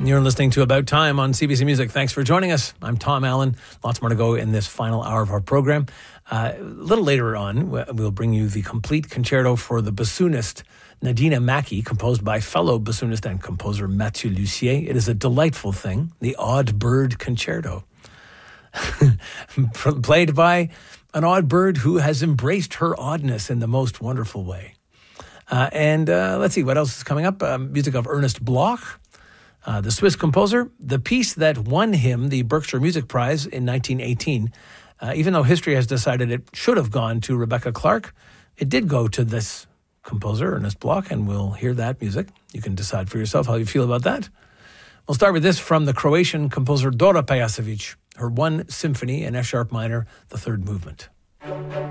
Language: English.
You're listening to About Time on CBC Music. Thanks for joining us. I'm Tom Allen. Lots more to go in this final hour of our program. A little later on, we'll bring you the complete concerto for the bassoonist Nadina Mackey, composed by fellow bassoonist and composer Mathieu Lussier. It is a delightful thing, the Odd Bird Concerto. Played by an odd bird who has embraced her oddness in the most wonderful way. Let's see, what else is coming up? Music of Ernest Bloch, the Swiss composer. The piece that won him the Berkshire Music Prize in 1918, even though history has decided it should have gone to Rebecca Clark, it did go to this composer, Ernest Bloch, and we'll hear that music. You can decide for yourself how you feel about that. We'll start with this from the Croatian composer Dora Pejacevic, her one symphony in F-sharp minor, the third movement.